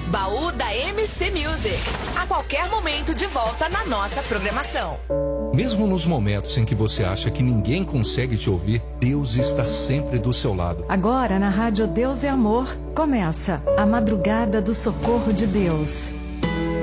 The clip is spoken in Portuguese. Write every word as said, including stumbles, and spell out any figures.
Baú da M C Music. A qualquer momento de volta na nossa programação. Mesmo nos momentos em que você acha que ninguém consegue te ouvir, Deus está sempre do seu lado. Agora na Rádio Deus é Amor, começa a Madrugada do Socorro de Deus.